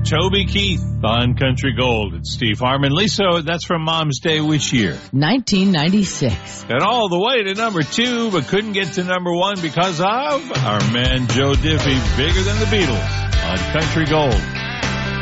Toby Keith on Country Gold. It's Steve Harmon. Lisa, that's from Mom's Day which year? 1996. And all the way to number 2, but couldn't get to number 1 because of our man Joe Diffie, Bigger Than the Beatles on Country Gold.